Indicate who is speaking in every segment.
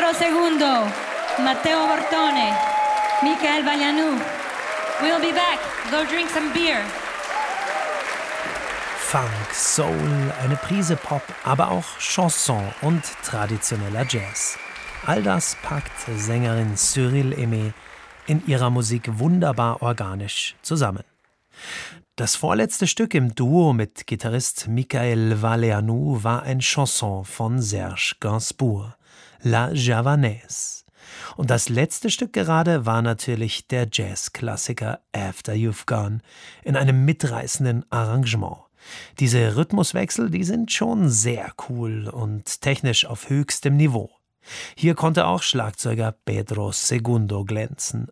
Speaker 1: Pedro Segundo, Matteo Bortone, Michael Valianou. We'll be back. Go drink some beer.
Speaker 2: Funk, Soul, eine Prise Pop, aber auch Chanson und traditioneller Jazz. All das packt Sängerin Cyril Aimé in ihrer Musik wunderbar organisch zusammen. Das vorletzte Stück im Duo mit Gitarrist Michael Valianou war ein Chanson von Serge Gainsbourg, La Javanaise. Und das letzte Stück gerade war natürlich der Jazzklassiker After You've Gone in einem mitreißenden Arrangement. Diese Rhythmuswechsel, die sind schon sehr cool und technisch auf höchstem Niveau. Hier konnte auch Schlagzeuger Pedro Segundo glänzen.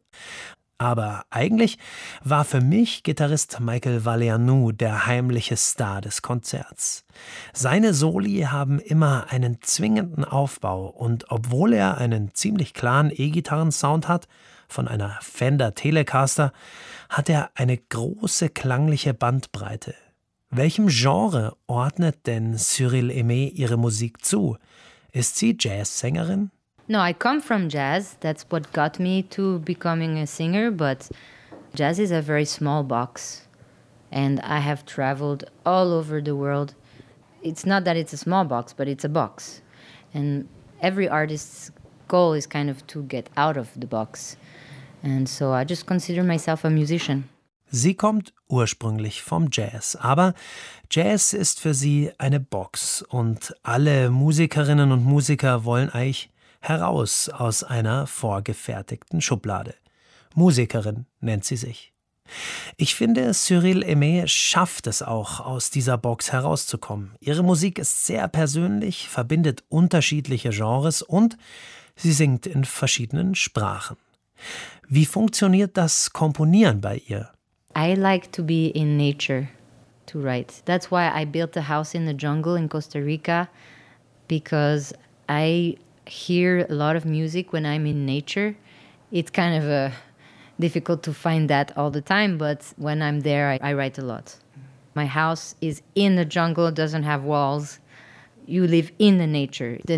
Speaker 2: Aber eigentlich war für mich Gitarrist Michael Valianou der heimliche Star des Konzerts. Seine Soli haben immer einen zwingenden Aufbau und obwohl er einen ziemlich klaren E-Gitarren-Sound hat, von einer Fender Telecaster, hat er eine große klangliche Bandbreite. Welchem Genre ordnet denn Cyril Aimé ihre Musik zu? Ist sie Jazzsängerin?
Speaker 3: No, I come from jazz. That's what got me to becoming a singer, but jazz is a very small box. And I have traveled all over the world. It's not that it's a small box, but it's a box. And every artist's goal is kind of to get out of the box. And so I just consider myself a musician.
Speaker 2: Sie kommt ursprünglich vom Jazz, aber Jazz ist für sie eine Box und alle Musikerinnen und Musiker wollen eigentlich heraus aus einer vorgefertigten Schublade. Musikerin nennt sie sich. Ich finde, Cyril Aimé schafft es auch, aus dieser Box herauszukommen. Ihre Musik ist sehr persönlich, verbindet unterschiedliche Genres und sie singt in verschiedenen Sprachen. Wie funktioniert das Komponieren bei ihr?
Speaker 3: I like to be in nature to write. That's why I built a house in the jungle in Costa Rica, because I hear a lot of music when I'm in nature. It's kind of difficult to find that all the time, but when I'm there, I write a lot. My house is in the jungle, it doesn't have walls. You live in the nature. The